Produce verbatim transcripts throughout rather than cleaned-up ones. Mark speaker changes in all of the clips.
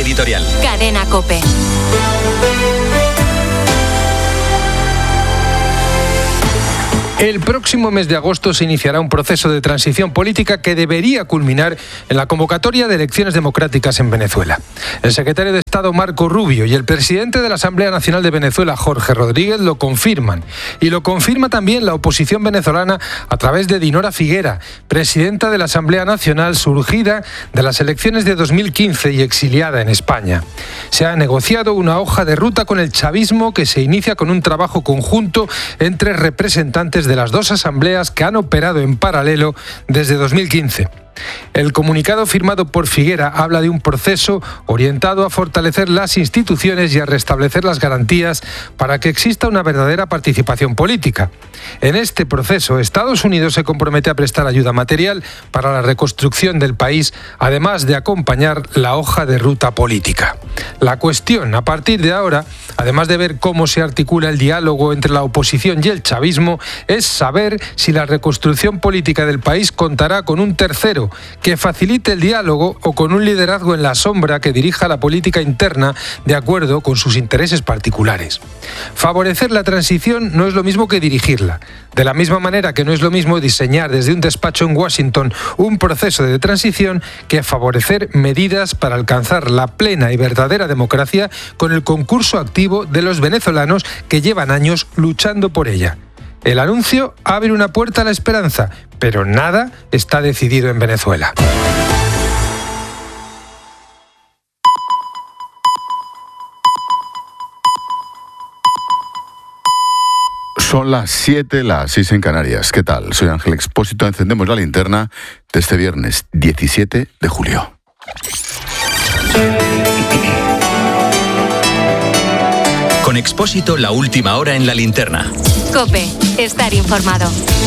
Speaker 1: editorial.
Speaker 2: Cadena COPE.
Speaker 3: El próximo mes de agosto se iniciará un proceso de transición política que debería culminar en la convocatoria de elecciones democráticas en Venezuela. El secretario de Estado Marco Rubio y el presidente de la Asamblea Nacional de Venezuela, Jorge Rodríguez, lo confirman. Y lo confirma también la oposición venezolana a través de Dinora Figuera, presidenta de la Asamblea Nacional surgida de las elecciones de dos mil quince y exiliada en España. Se ha negociado una hoja de ruta con el chavismo que se inicia con un trabajo conjunto entre representantes de de las dos asambleas que han operado en paralelo desde dos mil quince. El comunicado firmado por Figuera habla de un proceso orientado a fortalecer las instituciones y a restablecer las garantías para que exista una verdadera participación política. En este proceso, Estados Unidos se compromete a prestar ayuda material para la reconstrucción del país, además de acompañar la hoja de ruta política. La cuestión, a partir de ahora, además de ver cómo se articula el diálogo entre la oposición y el chavismo, es saber si la reconstrucción política del país contará con un tercero que facilite el diálogo o con un liderazgo en la sombra que dirija la política interna de acuerdo con sus intereses particulares. Favorecer la transición no es lo mismo que dirigirla. De la misma manera que no es lo mismo diseñar desde un despacho en Washington un proceso de transición que favorecer medidas para alcanzar la plena y verdadera democracia con el concurso activo de los venezolanos que llevan años luchando por ella. El anuncio abre una puerta a la esperanza, pero nada está decidido en Venezuela.
Speaker 4: Son las siete, las seis en Canarias. ¿Qué tal? Soy Ángel Expósito. Encendemos la linterna de este viernes diecisiete de julio.
Speaker 1: Con Expósito, la última hora en la linterna.
Speaker 2: COPE, estar informado.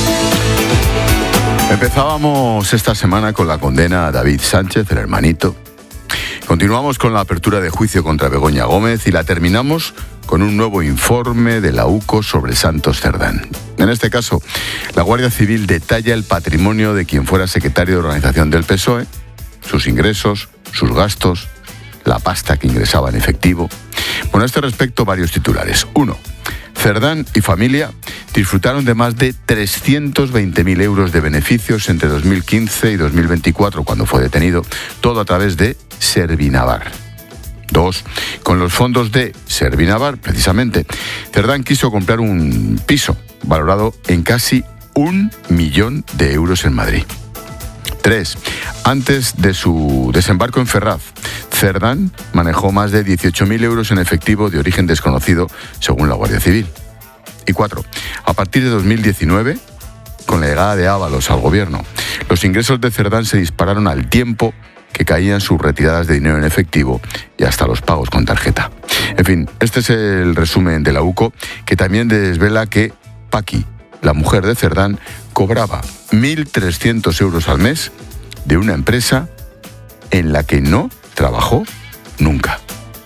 Speaker 4: Empezábamos esta semana con la condena a David Sánchez, el hermanito. Continuamos con la apertura de juicio contra Begoña Gómez y la terminamos con un nuevo informe de la U C O sobre Santos Cerdán. En este caso, la Guardia Civil detalla el patrimonio de quien fuera secretario de organización del P S O E, sus ingresos, sus gastos, la pasta que ingresaba en efectivo. Bueno, a este respecto, varios titulares. Uno, Cerdán y familia disfrutaron de más de trescientos veinte mil euros de beneficios entre dos mil quince y dos mil veinticuatro, cuando fue detenido, todo a través de Servinavar. Dos, con los fondos de Servinavar, precisamente, Cerdán quiso comprar un piso valorado en casi un millón de euros en Madrid. Tres, antes de su desembarco en Ferraz, Cerdán manejó más de dieciocho mil euros en efectivo de origen desconocido, según la Guardia Civil. Y cuatro, a partir de dos mil diecinueve, con la llegada de Ábalos al gobierno, los ingresos de Cerdán se dispararon al tiempo que caían sus retiradas de dinero en efectivo y hasta los pagos con tarjeta. En fin, este es el resumen de la U C O, que también desvela que Paqui, la mujer de Cerdán, cobraba mil trescientos euros al mes de una empresa en la que no trabajó nunca.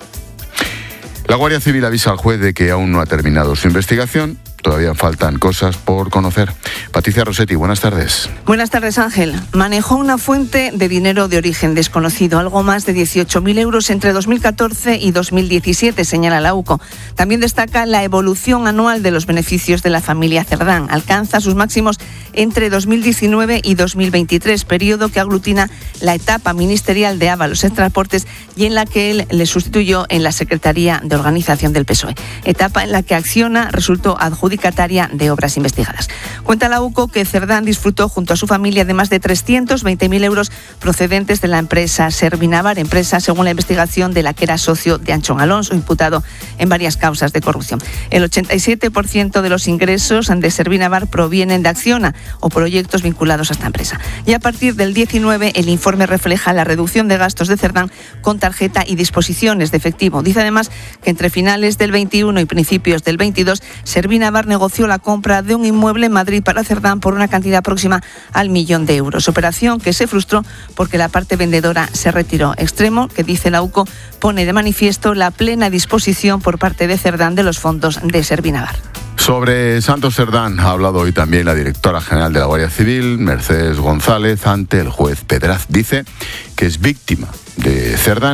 Speaker 4: La Guardia Civil avisa al juez de que aún no ha terminado su investigación. Todavía faltan cosas por conocer. Patricia Rossetti, buenas tardes.
Speaker 5: Buenas tardes, Ángel. Manejó una fuente de dinero de origen desconocido, algo más de dieciocho mil euros entre dos mil catorce y dos mil diecisiete, señala la U C O. También destaca la evolución anual de los beneficios de la familia Cerdán. Alcanza sus máximos entre dos mil diecinueve y dos mil veintitrés, periodo que aglutina la etapa ministerial de Ábalos en Transportes y en la que él le sustituyó en la Secretaría de Organización del P S O E. Etapa en la que Acciona resultó adjudicataria de obras investigadas. Cuenta la U C O que Cerdán disfrutó junto a su familia de más de trescientos veinte mil euros procedentes de la empresa Servinavar, empresa según la investigación de la que era socio de Anchón Alonso, imputado en varias causas de corrupción. El ochenta y siete por ciento de los ingresos de Servinavar provienen de Acciona o proyectos vinculados a esta empresa. Y a partir del diecinueve, el informe refleja la reducción de gastos de Cerdán con tarjeta y disposiciones de efectivo. Dice además que entre finales del veintiuno y principios del veintidós, Servinavar negoció la compra de un inmueble en Madrid para Cerdán por una cantidad próxima al millón de euros. Operación que se frustró porque la parte vendedora se retiró. Extremo que, dice la U C O, pone de manifiesto la plena disposición por parte de Cerdán de los fondos de Servinavar.
Speaker 4: Sobre Santos Cerdán ha hablado hoy también la directora general de la Guardia Civil, Mercedes González, ante el juez Pedraz. Dice que es víctima de Cerdán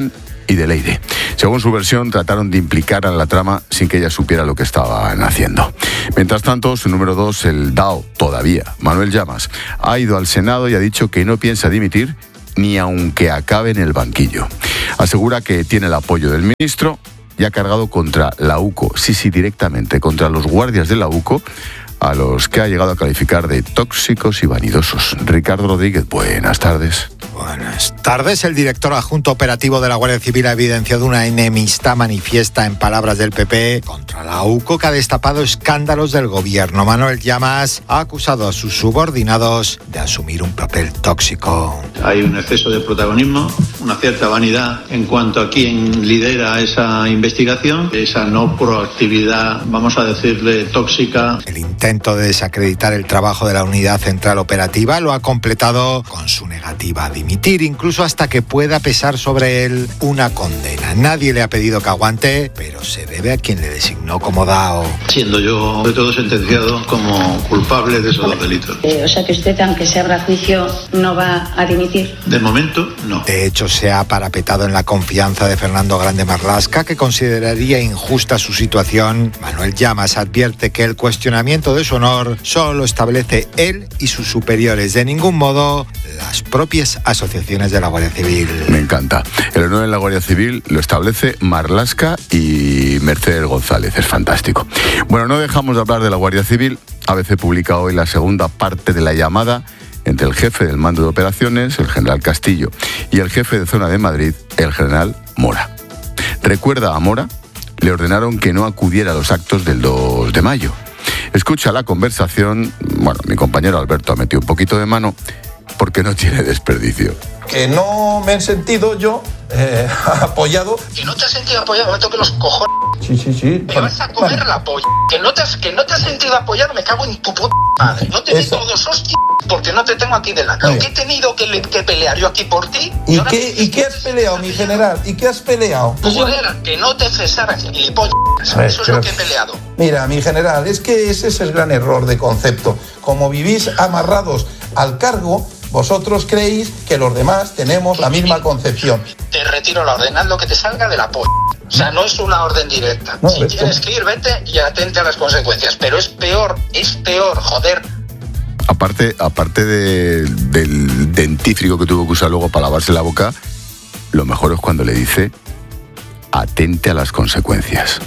Speaker 4: y de Leire. Según su versión, trataron de implicar a la trama sin que ella supiera lo que estaban haciendo. Mientras tanto, su número dos, el D A O, todavía, Manuel Llamas, ha ido al Senado y ha dicho que no piensa dimitir ni aunque acabe en el banquillo. Asegura que tiene el apoyo del ministro y ha cargado contra la UCO, sí, sí, directamente, contra los guardias de la UCO, a los que ha llegado a calificar de tóxicos y vanidosos. Ricardo Rodríguez, buenas tardes.
Speaker 6: Buenas tardes. El director adjunto operativo de la Guardia Civil ha evidenciado una enemistad manifiesta, en palabras del P P, contra la UCO, que ha destapado escándalos del gobierno. Manuel Llamas ha acusado a sus subordinados de asumir un papel tóxico.
Speaker 7: Hay un exceso de protagonismo, una cierta vanidad en cuanto a quién lidera esa investigación, esa no proactividad, vamos a decirle, tóxica.
Speaker 6: El intento de desacreditar el trabajo de la Unidad Central Operativa lo ha completado con su negativa a dimitir, incluso hasta que pueda pesar sobre él una condena. Nadie le ha pedido que aguante, pero se debe a quien le designó como D A O.
Speaker 7: Siendo yo de todo sentenciado como culpable de esos dos delitos.
Speaker 8: Eh, o sea que usted, aunque se abra juicio, no va a dimitir.
Speaker 7: De momento, no.
Speaker 6: De hecho, se ha parapetado en la confianza de Fernando Grande Marlaska, que consideraría injusta su situación. Manuel Llamas advierte que el cuestionamiento de su honor solo establece él y sus superiores, de ningún modo las propias asociaciones de la Guardia Civil.
Speaker 4: Me encanta. El honor en la Guardia Civil lo establece Marlaska y Mercedes González. Es fantástico. Bueno, no dejamos de hablar de la Guardia Civil. A B C publica hoy la segunda parte de la llamada entre el jefe del mando de operaciones, el general Castillo, y el jefe de zona de Madrid, el general Mora. Recuerda, a Mora le ordenaron que no acudiera a los actos del dos de mayo. Escucha la conversación. Bueno, mi compañero Alberto ha metido un poquito de mano porque no tiene desperdicio.
Speaker 9: Que no me he sentido yo eh, apoyado.
Speaker 10: Que no te has sentido apoyado, me toque los cojones.
Speaker 9: Sí, sí, sí.
Speaker 10: Me vas a comer vale. la polla. Que no, te has, que no te has sentido apoyado, me cago en tu puta madre. No te doy todos hostias porque no te tengo aquí delante. Lo que he tenido que, que pelear yo aquí por ti.
Speaker 9: ¿Y, ¿Y qué, ¿y qué has peleado, mi general? ¿Y qué has peleado?
Speaker 10: Joder, que no te cesaras, gilipollas. Eso es pero... lo que he peleado.
Speaker 9: Mira, mi general, es que ese es el gran error de concepto. Como vivís amarrados al cargo, vosotros creéis que los demás tenemos la misma concepción.
Speaker 10: Te retiro la orden, haz lo que te salga de la polla. O sea, no es una orden directa. No, si esto... tienes que ir, vete y atente a las consecuencias. Pero es peor, es peor, joder.
Speaker 4: Aparte, aparte de, del dentífrico que tuvo que usar luego para lavarse la boca, lo mejor es cuando le dice atente a las consecuencias.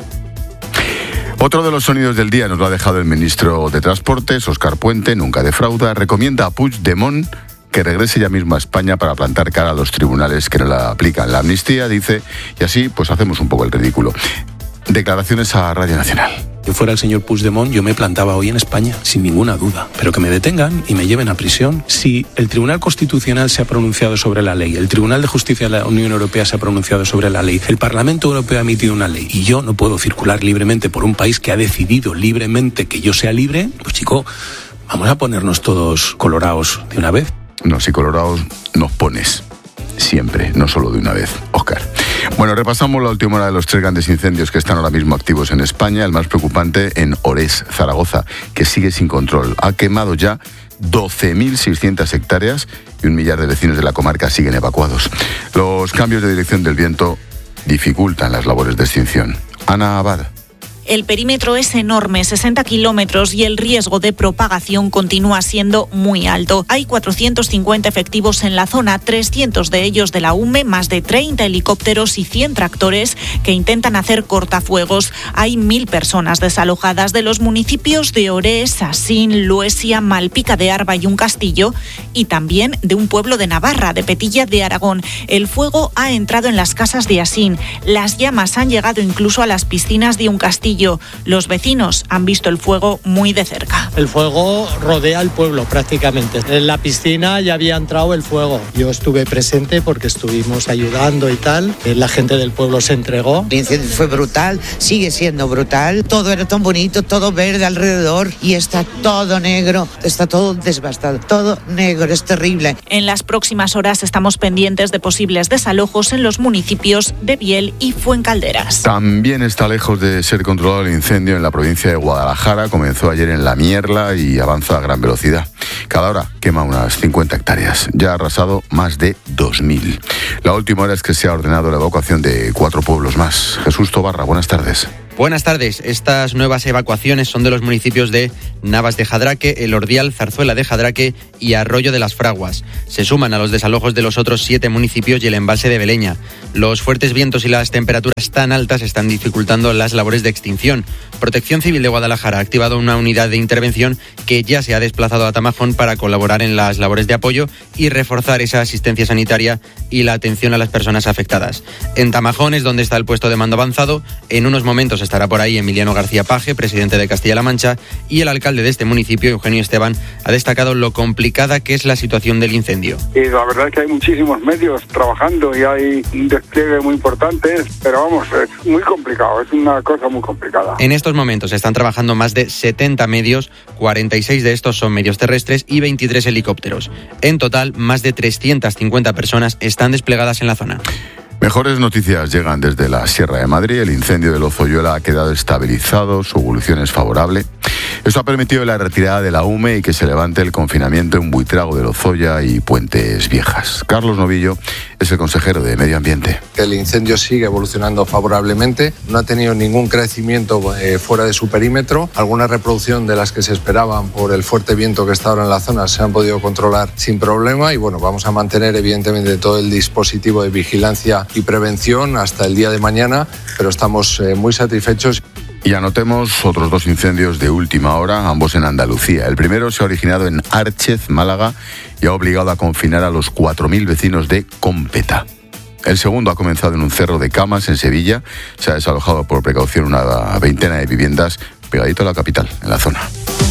Speaker 4: Otro de los sonidos del día nos lo ha dejado el ministro de Transportes, Óscar Puente, nunca defrauda, recomienda a Puigdemont que regrese ya mismo a España para plantar cara a los tribunales que no la aplican la amnistía, dice, y así pues hacemos un poco el ridículo. Declaraciones a Radio Nacional.
Speaker 11: Si fuera el señor Puigdemont, yo me plantaba hoy en España, sin ninguna duda. Pero que me detengan y me lleven a prisión. Si el Tribunal Constitucional se ha pronunciado sobre la ley, el Tribunal de Justicia de la Unión Europea se ha pronunciado sobre la ley, el Parlamento Europeo ha emitido una ley y yo no puedo circular libremente por un país que ha decidido libremente que yo sea libre, pues chico, vamos a ponernos todos colorados de una vez.
Speaker 4: No, si colorados nos pones. Siempre, no solo de una vez, Óscar. Bueno, repasamos la última hora de los tres grandes incendios que están ahora mismo activos en España. El más preocupante en Orés, Zaragoza, que sigue sin control. Ha quemado ya doce mil seiscientas hectáreas y un millar de vecinos de la comarca siguen evacuados. Los cambios de dirección del viento dificultan las labores de extinción. Ana Abad.
Speaker 12: El perímetro es enorme, sesenta kilómetros, y el riesgo de propagación continúa siendo muy alto. Hay cuatrocientos cincuenta efectivos en la zona, trescientos de ellos de la U M E, más de treinta helicópteros y cien tractores que intentan hacer cortafuegos. Hay mil personas desalojadas de los municipios de Orés, Asín, Luesia, Malpica de Arba y un Castillo, y también de un pueblo de Navarra, de Petilla de Aragón. El fuego ha entrado en las casas de Asín. Las llamas han llegado incluso a las piscinas de un Castillo. Los vecinos han visto el fuego muy de cerca.
Speaker 13: El fuego rodea el pueblo prácticamente. En la piscina ya había entrado el fuego. Yo estuve presente porque estuvimos ayudando y tal. La gente del pueblo se entregó.
Speaker 14: El incendio fue brutal, sigue siendo brutal. Todo era tan bonito, todo verde alrededor y está todo negro, está todo devastado, todo negro, es terrible.
Speaker 12: En las próximas horas estamos pendientes de posibles desalojos en los municipios de Biel y Fuencalderas.
Speaker 4: También está lejos de ser controlado otro lado, el incendio en la provincia de Guadalajara comenzó ayer en La Mierla y avanza a gran velocidad. Cada hora quema unas cincuenta hectáreas. Ya ha arrasado más de dos mil. La última hora es que se ha ordenado la evacuación de cuatro pueblos más. Jesús Tobarra, buenas tardes.
Speaker 15: Buenas tardes. Estas nuevas evacuaciones son de los municipios de Navas de Jadraque, El Ordial, Zarzuela de Jadraque y Arroyo de las Fraguas. Se suman a los desalojos de los otros siete municipios y el embalse de Beleña. Los fuertes vientos y las temperaturas tan altas están dificultando las labores de extinción. Protección Civil de Guadalajara ha activado una unidad de intervención que ya se ha desplazado a Tamajón para colaborar en las labores de apoyo y reforzar esa asistencia sanitaria y la atención a las personas afectadas. En Tamajón es donde está el puesto de mando avanzado. En unos momentos estará por ahí Emiliano García Paje, presidente de Castilla-La Mancha, y el alcalde de este municipio, Eugenio Esteban, ha destacado lo complicada que es la situación del incendio.
Speaker 16: Y la verdad es que hay muchísimos medios trabajando y hay un despliegue muy importante, pero vamos, es muy complicado, es una cosa muy complicada.
Speaker 15: En estos momentos están trabajando más de setenta medios, cuarenta y seis de estos son medios terrestres y veintitrés helicópteros. En total, más de trescientas cincuenta personas están desplegadas en la zona.
Speaker 4: Mejores noticias llegan desde la Sierra de Madrid. El incendio de Lozoyola ha quedado estabilizado, su evolución es favorable. Esto ha permitido la retirada de la U M E y que se levante el confinamiento en Buitrago de Lozoya y Puentes Viejas. Carlos Novillo es el consejero de Medio Ambiente.
Speaker 17: El incendio sigue evolucionando favorablemente, no ha tenido ningún crecimiento eh, fuera de su perímetro. Alguna reproducción de las que se esperaban por el fuerte viento que está ahora en la zona se han podido controlar sin problema y bueno, vamos a mantener evidentemente todo el dispositivo de vigilancia y prevención hasta el día de mañana, pero estamos eh, muy satisfechos.
Speaker 4: Y anotemos otros dos incendios de última hora, ambos en Andalucía. El primero se ha originado en Árchez, Málaga, y ha obligado a confinar a los cuatro mil vecinos de Cómpeta. El segundo ha comenzado en un cerro de Camas, en Sevilla. Se ha desalojado por precaución una veintena de viviendas pegadito a la capital, en la zona.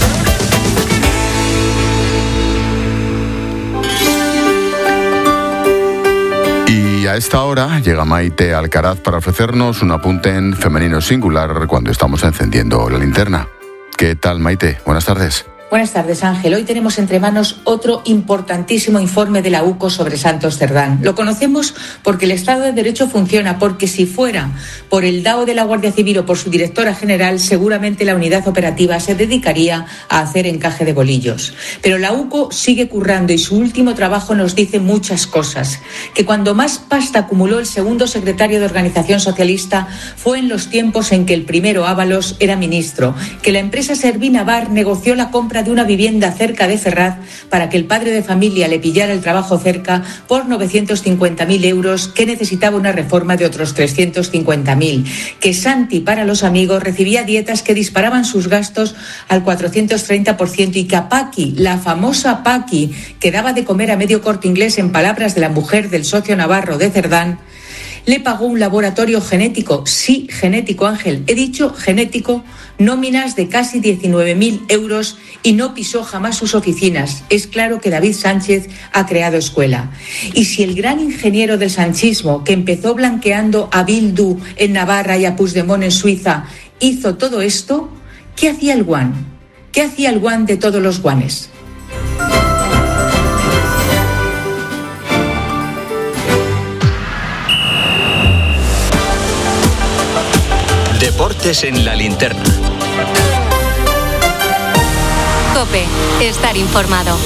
Speaker 4: Y a esta hora llega Maite Alcaraz para ofrecernos un apunte en femenino singular cuando estamos encendiendo la linterna. ¿Qué tal, Maite? Buenas tardes.
Speaker 18: Buenas tardes, Ángel. Hoy tenemos entre manos otro importantísimo informe de la U C O sobre Santos Cerdán. Lo conocemos porque el Estado de Derecho funciona, porque si fuera por el D A O de la Guardia Civil o por su directora general, seguramente la unidad operativa se dedicaría a hacer encaje de bolillos. Pero la U C O sigue currando y su último trabajo nos dice muchas cosas. Que cuando más pasta acumuló el segundo secretario de Organización Socialista fue en los tiempos en que el primero, Ábalos, era ministro. Que la empresa Servina Bar negoció la compra de una vivienda cerca de Ferraz para que el padre de familia le pillara el trabajo cerca por novecientos cincuenta mil euros, que necesitaba una reforma de otros trescientos cincuenta mil. Que Santi, para los amigos, recibía dietas que disparaban sus gastos al cuatrocientos treinta por ciento y que a Paqui, la famosa Paqui, que daba de comer a medio Corte Inglés, en palabras de la mujer del socio navarro de Cerdán, le pagó un laboratorio genético, sí, genético, Ángel, he dicho genético, nóminas de casi diecinueve mil euros y no pisó jamás sus oficinas. Es claro que David Sánchez ha creado escuela. Y si el gran ingeniero del sanchismo, que empezó blanqueando a Bildu en Navarra y a Puigdemont en Suiza, hizo todo esto, ¿qué hacía el guan? ¿Qué hacía el guan de todos los guanes?
Speaker 1: Deportes en la linterna.
Speaker 2: COPE, estar informado.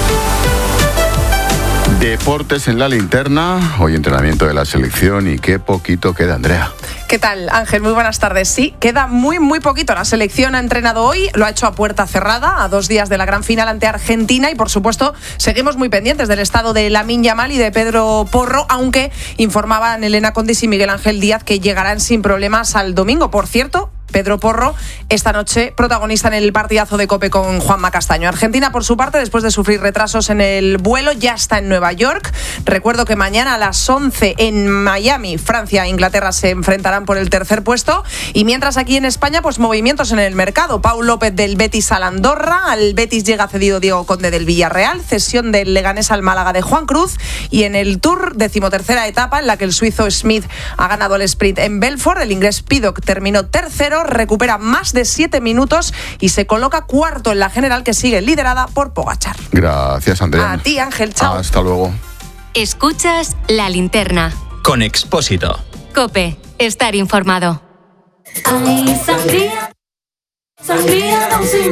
Speaker 4: Deportes en la linterna, hoy entrenamiento de la selección y qué poquito queda, Andrea.
Speaker 19: ¿Qué tal, Ángel? Muy buenas tardes. Sí, queda muy, muy poquito. La selección ha entrenado hoy, lo ha hecho a puerta cerrada, a dos días de la gran final ante Argentina y, por supuesto, seguimos muy pendientes del estado de Lamine Yamal y de Pedro Porro, aunque informaban Elena Condis y Miguel Ángel Díaz que llegarán sin problemas al domingo. Por cierto, Pedro Porro, esta noche protagonista en el partidazo de COPE con Juanma Castaño. Argentina, por su parte, después de sufrir retrasos en el vuelo, ya está en Nueva York. Recuerdo que mañana a las once en Miami, Francia e Inglaterra se enfrentarán por el tercer puesto. Y mientras aquí en España, pues movimientos en el mercado. Pau López del Betis al Andorra, al Betis llega cedido Diego Conde del Villarreal, cesión del Leganés al Málaga de Juan Cruz. Y en el Tour, decimotercera etapa en la que el suizo Smith ha ganado el sprint en Belfort, el inglés Pidcock terminó tercero, recupera más de siete minutos y se coloca cuarto en la general, que sigue liderada por Pogačar.
Speaker 4: Gracias, Andrea.
Speaker 19: A ti, Ángel. Chao.
Speaker 4: Hasta luego.
Speaker 2: Escuchas La Linterna.
Speaker 1: Con Expósito.
Speaker 2: COPE, estar informado.
Speaker 20: Ay, sangría, sangría,